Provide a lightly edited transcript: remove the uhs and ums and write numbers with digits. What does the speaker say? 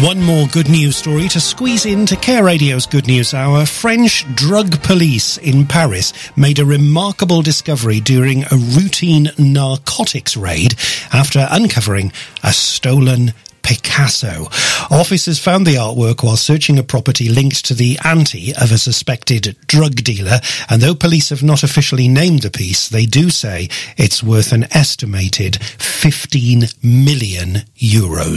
One more good news story to squeeze into Care Radio's Good News Hour. French drug police in Paris made a remarkable discovery during a routine narcotics raid after uncovering a stolen Picasso. Officers found the artwork while searching a property linked to the auntie of a suspected drug dealer, and though police have not officially named the piece, they do say it's worth an estimated €15 million.